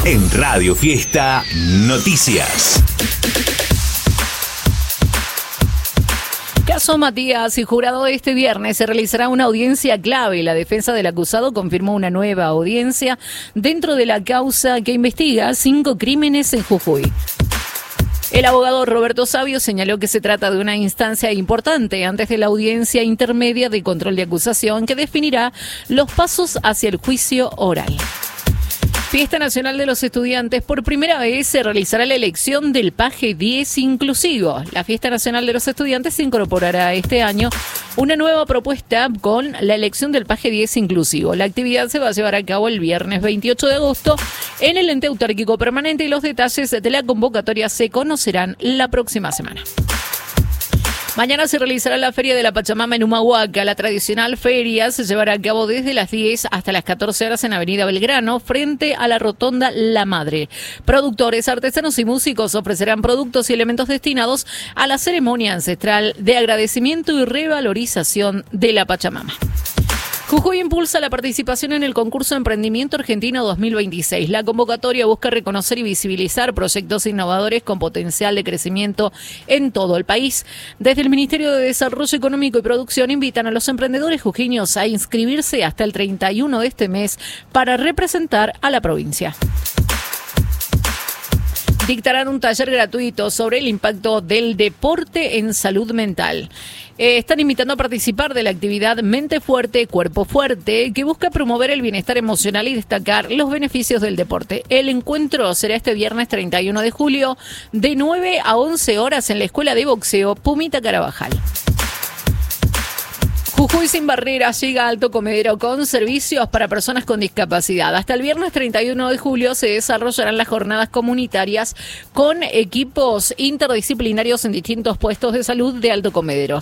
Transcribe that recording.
En Radio Fiesta Noticias. Caso Matías y jurado este viernes se realizará una audiencia clave. La defensa del acusado confirmó una nueva audiencia dentro de la causa que investiga 5 crímenes en Jujuy. El abogado Roberto Sabio señaló que se trata de una instancia importante antes de la audiencia intermedia de control de acusación que definirá los pasos hacia el juicio oral. Fiesta Nacional de los Estudiantes. Por primera vez se realizará la elección del Paje 10 inclusivo. La Fiesta Nacional de los Estudiantes incorporará este año una nueva propuesta con la elección del Paje 10 inclusivo. La actividad se va a llevar a cabo el viernes 28 de agosto en el ente autárquico permanente y los detalles de la convocatoria se conocerán la próxima semana. Mañana se realizará la Feria de la Pachamama en Humahuaca. La tradicional feria se llevará a cabo desde las 10 hasta las 14 horas en Avenida Belgrano, frente a la Rotonda La Madre. Productores, artesanos y músicos ofrecerán productos y elementos destinados a la ceremonia ancestral de agradecimiento y revalorización de la Pachamama. Jujuy impulsa la participación en el concurso de Emprendimiento Argentino 2026. La convocatoria busca reconocer y visibilizar proyectos innovadores con potencial de crecimiento en todo el país. Desde el Ministerio de Desarrollo Económico y Producción invitan a los emprendedores jujeños a inscribirse hasta el 31 de este mes para representar a la provincia. Dictarán un taller gratuito sobre el impacto del deporte en salud mental. Están invitando a participar de la actividad Mente Fuerte, Cuerpo Fuerte, que busca promover el bienestar emocional y destacar los beneficios del deporte. El encuentro será este viernes 31 de julio de 9 a 11 horas en la Escuela de Boxeo Pumita Carabajal. Jujuy sin barreras llega a Alto Comedero con servicios para personas con discapacidad. Hasta el viernes 31 de julio se desarrollarán las jornadas comunitarias con equipos interdisciplinarios en distintos puestos de salud de Alto Comedero.